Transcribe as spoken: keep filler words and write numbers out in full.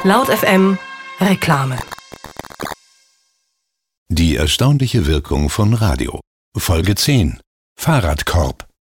Laut F M Reklame. Die erstaunliche Wirkung von Radio. Folge zehn. Fahrradkorb.